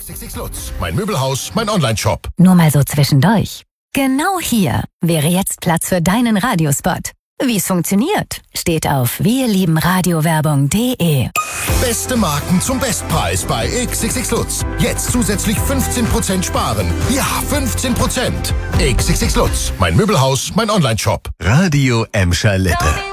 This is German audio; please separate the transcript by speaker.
Speaker 1: XXX Lutz, mein Möbelhaus, mein Onlineshop.
Speaker 2: Nur mal so zwischendurch. Genau hier wäre jetzt Platz für deinen Radiospot. Wie es funktioniert, steht auf wirliebenradiowerbung.de.
Speaker 1: Beste Marken zum Bestpreis bei XXX Lutz. Jetzt zusätzlich 15% sparen. Ja, 15%. XXX Lutz, mein Möbelhaus, mein Onlineshop.
Speaker 3: Radio Emscher Lippe.